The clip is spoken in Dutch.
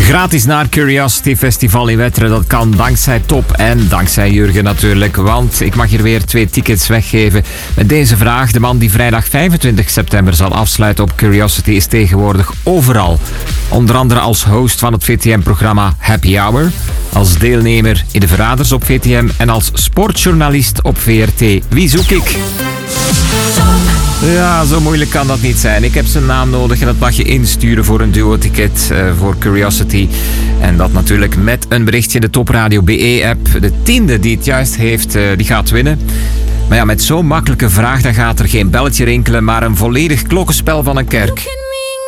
Gratis naar Curiosity Festival in Wetteren. Dat kan dankzij Top en dankzij Jurgen natuurlijk. Want ik mag hier weer 2 tickets weggeven. Met deze vraag: de man die vrijdag 25 september zal afsluiten op Curiosity is tegenwoordig overal. Onder andere als host van het VTM-programma Happy Hour, als deelnemer in de Verraders op VTM en als sportjournalist op VRT. Wie zoek ik? Ja, zo moeilijk kan dat niet zijn. Ik heb zijn naam nodig en dat mag je insturen voor een duo-ticket voor Curiosity. En dat natuurlijk met een berichtje in de Top Radio BE-app. De 10e die het juist heeft, die gaat winnen. Maar ja, met zo'n makkelijke vraag dan gaat er geen belletje rinkelen, maar een volledig klokkenspel van een kerk.